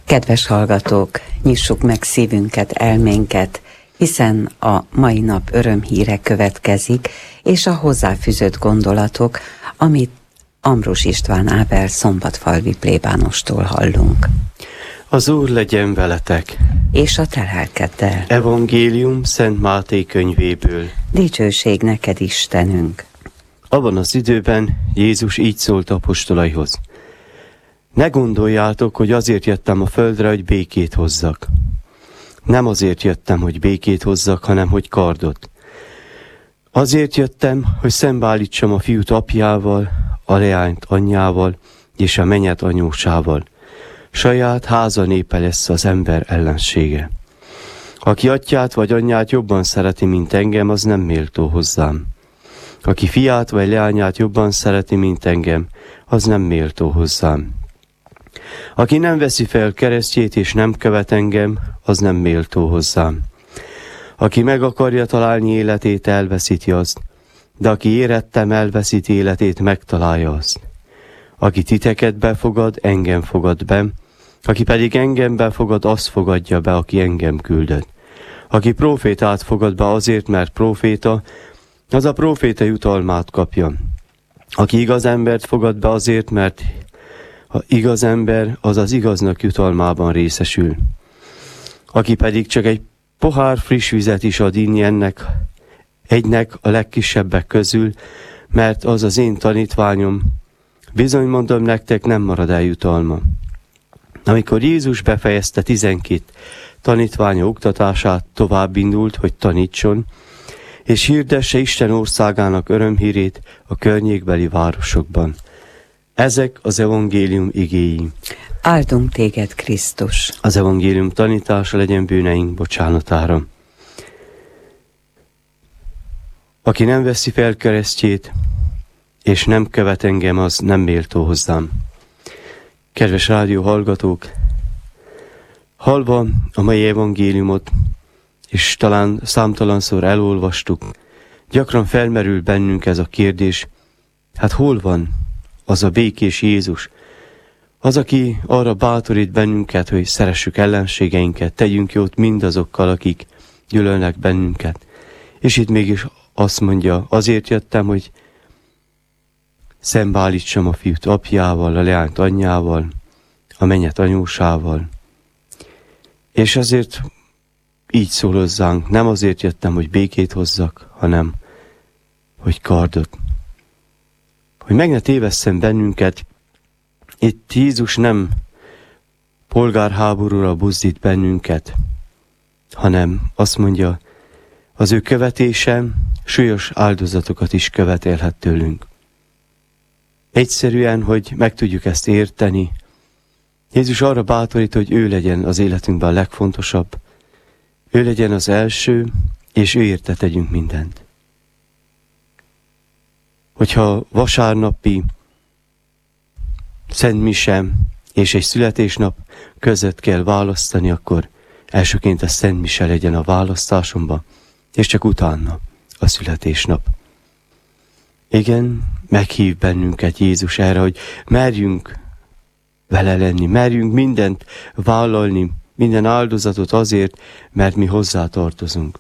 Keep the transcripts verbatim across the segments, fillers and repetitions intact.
Kedves hallgatók, nyissuk meg szívünket, elménket, hiszen a mai nap örömhíre következik, és a hozzáfűzött gondolatok, amit Ambrus István Ábel szombatfalvi plébánostól hallunk. Az Úr legyen veletek! És a te lelkeddel. Evangélium Szent Máté könyvéből. Dicsőség neked, Istenünk! Abban az időben Jézus így szólt apostolaihoz: ne gondoljátok, hogy azért jöttem a földre, hogy békét hozzak. Nem azért jöttem, hogy békét hozzak, hanem hogy kardot. Azért jöttem, hogy szembeállítsam a fiút apjával, a leányt anyjával és a menyet anyósával. Saját háza népe lesz az ember ellensége. Aki atyát vagy anyját jobban szereti, mint engem, az nem méltó hozzám. Aki fiát vagy leányát jobban szereti, mint engem, az nem méltó hozzám. Aki nem veszi fel keresztjét és nem követ engem, az nem méltó hozzám. Aki meg akarja találni életét, elveszíti azt, de aki érettem, elveszíti életét, megtalálja azt. Aki titeket befogad, engem fogad be, aki pedig engem befogad, azt fogadja be, aki engem küldött. Aki prófétát fogad be azért, mert próféta, az a próféta jutalmát kapja. Aki igaz embert fogad be azért, mert ha igaz ember, az az igaznak jutalmában részesül. Aki pedig csak egy pohár friss vizet is ad inni ennek, egynek a legkisebbek közül, mert az az én tanítványom, bizony mondom nektek, nem marad el jutalma. Amikor Jézus befejezte tizenkét tanítványa oktatását, tovább indult, hogy tanítson, és hirdesse Isten országának örömhírét a környékbeli városokban. Ezek az evangélium igéi. Áldunk téged, Krisztus! Az evangélium tanítása legyen bűneink bocsánatára. Aki nem veszi fel keresztjét, és nem követ engem, az nem méltó hozzám. Kedves rádió hallgatók, hallva a mai evangéliumot, és talán számtalanszor elolvastuk, gyakran felmerül bennünk ez a kérdés: hát hol van az a békés Jézus, az, aki arra bátorít bennünket, hogy szeressük ellenségeinket, tegyünk jót mindazokkal, akik gyűlölnek bennünket. És itt mégis azt mondja, azért jöttem, hogy szembeállítsam a fiút apjával, a leányt anyjával, a menyet anyósával. És azért így szól hozzánk, nem azért jöttem, hogy békét hozzak, hanem hogy kardot. Hogy meg ne tévesszem bennünket, itt Jézus nem polgárháborúra buzdít bennünket, hanem azt mondja, az ő követése súlyos áldozatokat is követelhet tőlünk. Egyszerűen, hogy meg tudjuk ezt érteni, Jézus arra bátorít, hogy ő legyen az életünkben a legfontosabb, ő legyen az első, és ő érte tegyünk mindent. Hogyha vasárnapi Szent Mise és egy születésnap között kell választani, akkor elsőként a Szent Mise legyen a választásomban, és csak utána a születésnap. Igen, meghív bennünket Jézus erre, hogy merjünk vele lenni, merjünk mindent vállalni, minden áldozatot azért, mert mi hozzá tartozunk.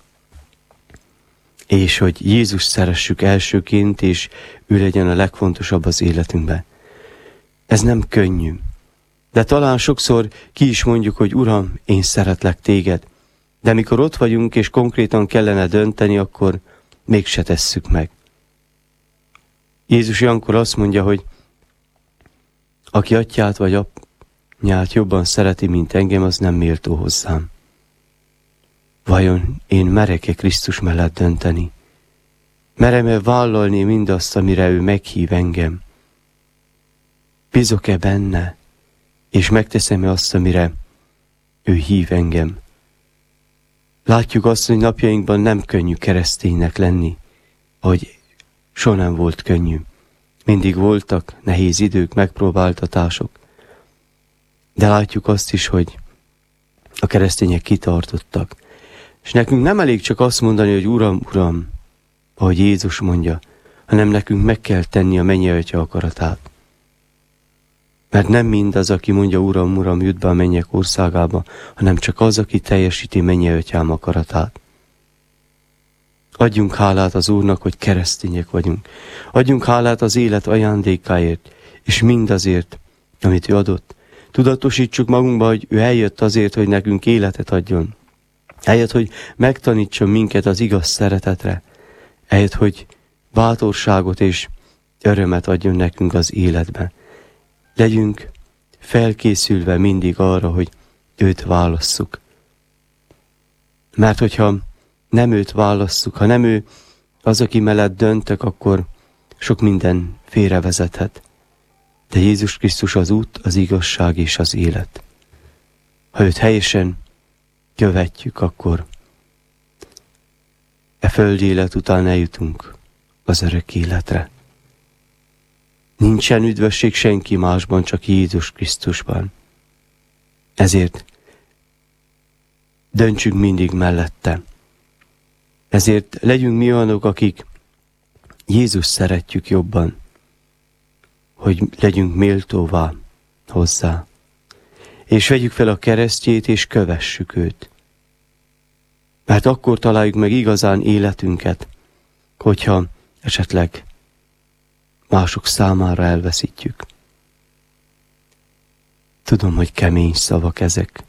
És hogy Jézus szeressük elsőként, és ő legyen a legfontosabb az életünkben. Ez nem könnyű. De talán sokszor ki is mondjuk, hogy Uram, én szeretlek téged. De mikor ott vagyunk, és konkrétan kellene dönteni, akkor mégse tesszük meg. Jézus ilyenkor azt mondja, hogy aki atyát vagy apját jobban szereti, mint engem, az nem méltó hozzám. Vajon én merek-e Krisztus mellett dönteni? Merem-e vállalni mindazt, amire ő meghív engem? Bízok-e benne, és megteszem-e azt, amire ő hív engem? Látjuk azt, hogy napjainkban nem könnyű kereszténynek lenni, ahogy soha nem volt könnyű. Mindig voltak nehéz idők, megpróbáltatások. De látjuk azt is, hogy a keresztények kitartottak. És nekünk nem elég csak azt mondani, hogy Uram, Uram, ahogy Jézus mondja, hanem nekünk meg kell tenni a mennyei Atya akaratát. Mert nem mindaz, aki mondja, Uram, Uram, jut be a mennyek országába, hanem csak az, aki teljesíti mennyi Atyám akaratát. Adjunk hálát az Úrnak, hogy keresztények vagyunk. Adjunk hálát az élet ajándékáért, és mindazért, amit ő adott. Tudatosítsuk magunkba, hogy ő eljött azért, hogy nekünk életet adjon. Eljött, hogy megtanítson minket az igaz szeretetre. Eljött, hogy bátorságot és örömet adjon nekünk az életben. Legyünk felkészülve mindig arra, hogy őt válasszuk. Mert hogyha nem őt válasszuk, ha nem ő az, aki mellett döntök, akkor sok minden félrevezethet. De Jézus Krisztus az út, az igazság és az élet. Ha őt helyesen követjük, akkor e földi élet után eljutunk az örök életre. Nincsen üdvösség senki másban, csak Jézus Krisztusban. Ezért döntsünk mindig mellette. Ezért legyünk mi olyanok, akik Jézus szeretjük jobban, hogy legyünk méltóvá hozzá. És vegyük fel a keresztjét, és kövessük őt. Mert akkor találjuk meg igazán életünket, hogyha esetleg mások számára elveszítjük. Tudom, hogy kemény szavak ezek,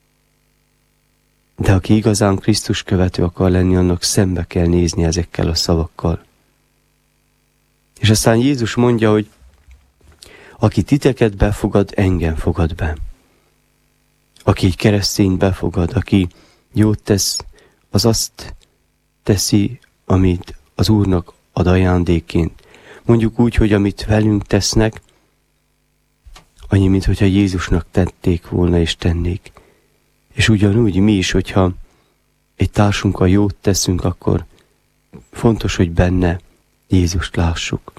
de aki igazán Krisztus követő akar lenni, annak szembe kell nézni ezekkel a szavakkal. És aztán Jézus mondja, hogy aki titeket befogad, engem fogad be. Aki egy keresztényt befogad, aki jót tesz, az azt teszi, amit az Úrnak ad ajándékként. Mondjuk úgy, hogy amit velünk tesznek, annyi, mint hogyha Jézusnak tették volna és tennék. És ugyanúgy mi is, hogyha egy társunkkal jót teszünk, akkor fontos, hogy benne Jézust lássuk.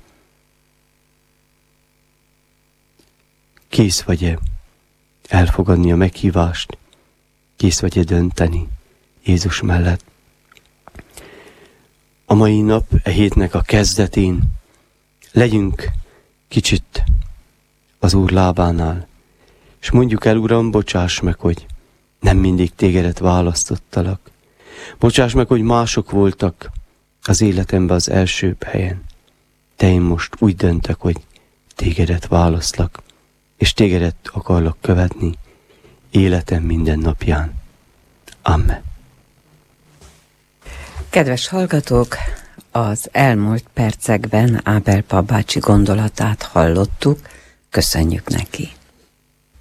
Kész vagy-e elfogadni a meghívást? Kész vagy-e dönteni Jézus mellett? A mai nap, e hétnek a kezdetén legyünk kicsit az Úr lábánál, és mondjuk el, Uram, bocsáss meg, hogy nem mindig tégedet választottalak. Bocsáss meg, hogy mások voltak az életemben az elsőbb helyen. De én most úgy döntök, hogy tégedet választlak, és tégedet akarlak követni életem minden napján. Amen. Kedves hallgatók, az elmúlt percekben Ábel Pap bácsi gondolatát hallottuk, köszönjük neki.